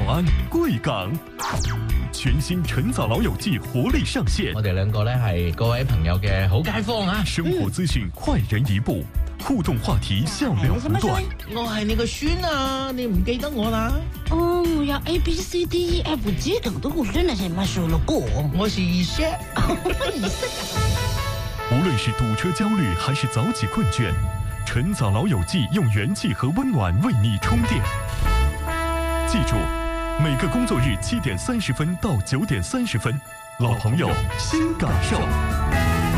安贵港。全新晨早老友記活力上線， 我哋兩個咧係各位朋友嘅好街坊啊！ 生活資訊快人一步，互動話題笑料不斷。 我係你個孫啊，你唔記得我啦？ 哦，我要 ABCDEFG 等的我真的是乜數了過。 我是二叔。 無論是堵車焦慮還是早起困倦，晨早老友記用元氣和溫暖為你充電。記住，每個工作日7點30分到9點30分，老朋友新感受。